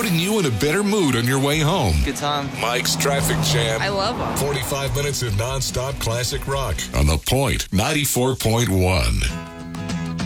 putting you in a better mood on your way home. Good time. Mike's Traffic Jam. I love them. 45 minutes of nonstop classic rock on The Point 94.1.